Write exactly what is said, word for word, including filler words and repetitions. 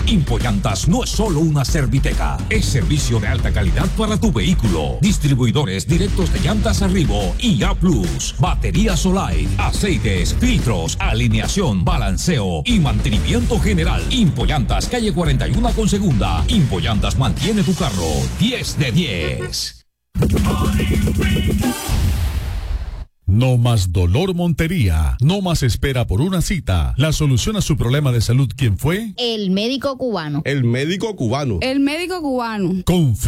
Impollantas no es solo una serviteca, es servicio de alta calidad para tu vehículo. Distribuidores directos de llantas Arribo y A Plus, baterías Solite, aceites, filtros, alineación, balanceo y mantenimiento general. Impollantas, calle cuarenta y uno con segunda. Impollantas mantiene tu carro diez de diez. No más dolor Montería, no más espera por una cita. La solución a su problema de salud, ¿quién fue? El médico cubano. El médico cubano. El médico cubano. Con